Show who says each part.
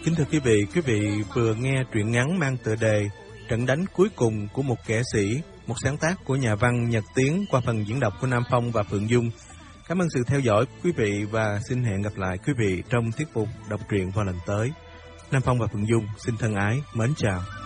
Speaker 1: Kính thưa quý vị vừa nghe truyện ngắn mang tựa đề Trận đánh cuối cùng của một kẻ sĩ, một sáng tác của nhà văn Nhật Tiến qua phần diễn đọc của Nam Phong và Phượng Dung. Cảm ơn sự theo dõi quý vị và xin hẹn gặp lại quý vị trong tiết mục đọc truyện vào lần tới. Nam Phong và Phượng Dung xin thân ái, mến chào.